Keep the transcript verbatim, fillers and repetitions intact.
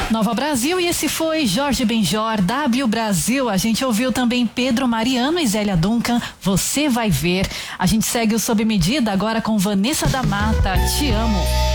Nova Brasil, e esse foi Jorge Benjor, W Brasil. A gente ouviu também Pedro Mariano e Zélia Duncan, Você Vai Ver. A gente segue o Sob Medida agora com Vanessa da Mata, Te Amo.